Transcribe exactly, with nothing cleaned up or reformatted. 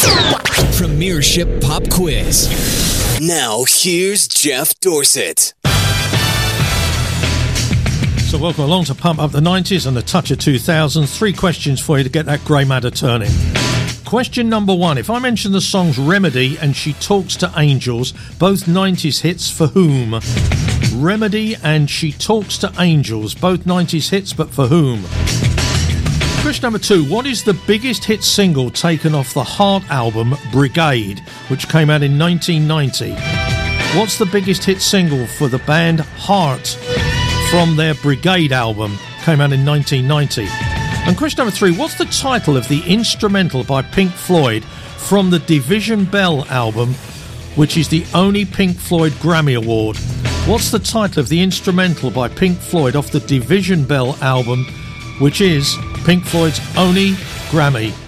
Premiership Pop Quiz. Now, here's Jeff Dorsett. So welcome along to Pump Up the nineties and the Touch of two thousands. Three questions for you to get that grey matter turning. Question number one. If I mention the songs Remedy and She Talks to Angels, both nineties hits, for whom? Remedy and She Talks to Angels, both nineties hits, but for whom? Question number two. What is the biggest hit single taken off the Heart album Brigade, which came out in nineteen ninety? What's the biggest hit single for the band Heart from their Brigade album, came out in nineteen ninety? And question number three. What's the title of the instrumental by Pink Floyd from the Division Bell album, which is the only Pink Floyd Grammy Award? What's the title of the instrumental by Pink Floyd off the Division Bell album, which is Pink Floyd's only Grammy